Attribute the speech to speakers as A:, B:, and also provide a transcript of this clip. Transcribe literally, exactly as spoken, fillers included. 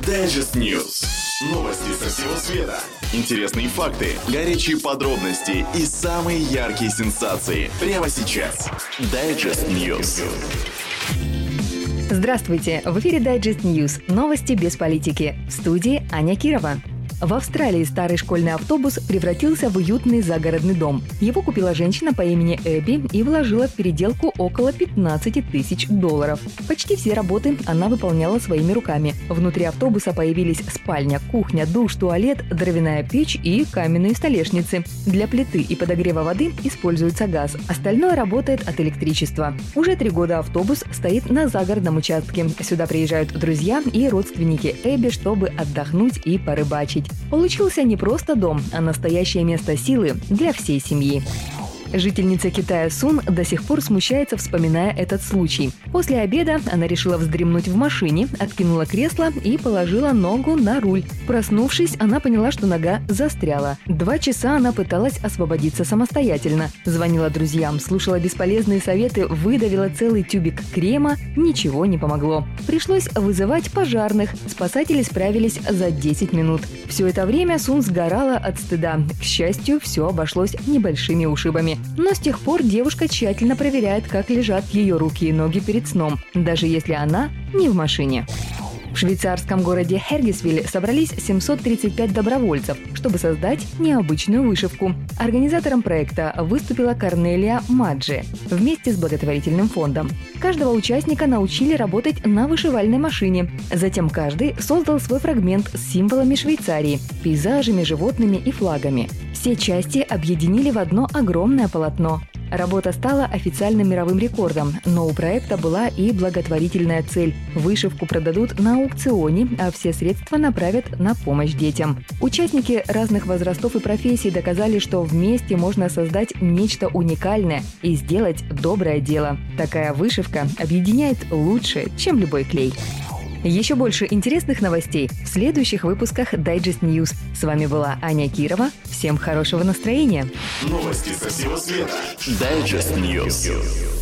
A: Digest News. Новости со всего света. Интересные факты, горячие подробности и самые яркие сенсации. Прямо сейчас. Digest News.
B: Здравствуйте! В эфире Digest News. Новости без политики. В студии Аня Кирова. В Австралии старый школьный автобус превратился в уютный загородный дом. Его купила женщина по имени Эбби и вложила в переделку около пятнадцать тысяч долларов. Почти все работы она выполняла своими руками. Внутри автобуса появились спальня, кухня, душ, туалет, дровяная печь и каменные столешницы. Для плиты и подогрева воды используется газ. Остальное работает от электричества. Уже три года автобус стоит на загородном участке. Сюда приезжают друзья и родственники Эбби, чтобы отдохнуть и порыбачить. Получился не просто дом, а настоящее место силы для всей семьи. Жительница Китая Сун до сих пор смущается, вспоминая этот случай. После обеда она решила вздремнуть в машине, откинула кресло и положила ногу на руль. Проснувшись, она поняла, что нога застряла. Два часа она пыталась освободиться самостоятельно. Звонила друзьям, слушала бесполезные советы, выдавила целый тюбик крема. Ничего не помогло. Пришлось вызывать пожарных. Спасатели справились за десять минут. Все это время Сун сгорала от стыда. К счастью, все обошлось небольшими ушибами. Но с тех пор девушка тщательно проверяет, как лежат ее руки и ноги перед сном, даже если она не в машине. В швейцарском городе Хергисвилле собрались семьсот тридцать пять добровольцев, чтобы создать необычную вышивку. Организатором проекта выступила Корнелия Маджи вместе с благотворительным фондом. Каждого участника научили работать на вышивальной машине. Затем каждый создал свой фрагмент с символами Швейцарии, пейзажами, животными и флагами. Все части объединили в одно огромное полотно. Работа стала официальным мировым рекордом, но у проекта была и благотворительная цель. Вышивку продадут на аукционе, а все средства направят на помощь детям. Участники разных возрастов и профессий доказали, что вместе можно создать нечто уникальное и сделать доброе дело. Такая вышивка объединяет лучше, чем любой клей. Еще больше интересных новостей в следующих выпусках Digest News. С вами была Аня Кирова. Всем хорошего настроения.
A: Новости со всего света. Digest News.